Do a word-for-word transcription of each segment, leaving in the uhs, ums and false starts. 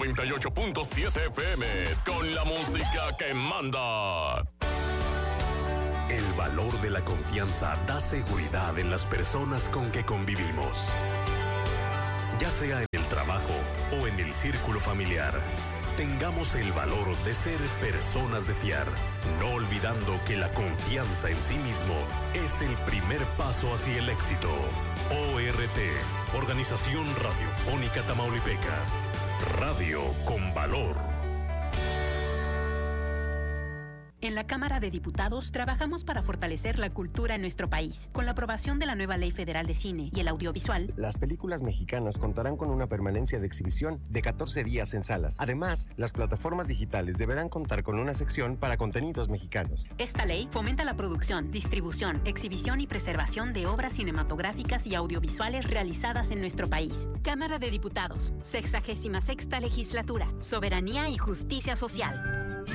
noventa y ocho punto siete F M, con la música que manda. El valor de la confianza da seguridad en las personas con que convivimos. Ya sea en el trabajo o en el círculo familiar, tengamos el valor de ser personas de fiar, no olvidando que la confianza en sí mismo es el primer paso hacia el éxito. O R T, Organización Radiofónica Tamaulipeca. Radio con valor. En la Cámara de Diputados trabajamos para fortalecer la cultura en nuestro país. Con la aprobación de la nueva Ley Federal de Cine y el Audiovisual, las películas mexicanas contarán con una permanencia de exhibición de catorce días en salas. Además, las plataformas digitales deberán contar con una sección para contenidos mexicanos. Esta ley fomenta la producción, distribución, exhibición y preservación de obras cinematográficas y audiovisuales realizadas en nuestro país. Cámara de Diputados, sexagésima sexta legislatura, soberanía y justicia social.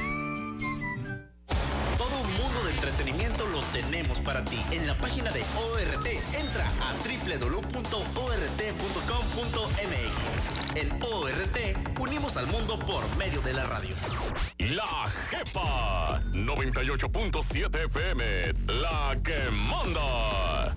Todo un mundo de entretenimiento lo tenemos para ti. En la página de O R T, entra a doble u doble u doble u punto o r t punto com punto m x. En O R T, unimos al mundo por medio de la radio. La Jefa, noventa y ocho punto siete F M, la que manda.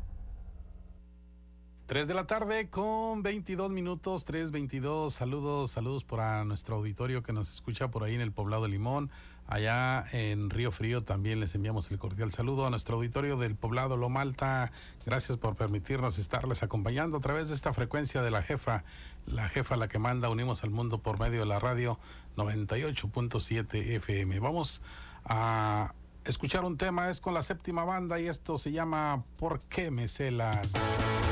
tres de la tarde con veintidós minutos, tres veintidós. Saludos, saludos para nuestro auditorio que nos escucha por ahí en el Poblado de Limón. Allá en Río Frío también les enviamos el cordial saludo a nuestro auditorio del Poblado Loma Alta. Gracias por permitirnos estarles acompañando a través de esta frecuencia de la Jefa. La Jefa, la que manda, unimos al mundo por medio de la radio noventa y ocho punto siete F M. Vamos a escuchar un tema, es con la Séptima Banda y esto se llama ¿Por qué me celas?